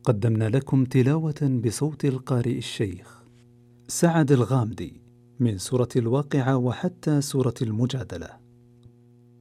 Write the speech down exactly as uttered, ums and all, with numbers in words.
قدمنا لكم تلاوة بصوت القارئ الشيخ سعد الغامدي من سورة الواقعة وحتى سورة المجادلة.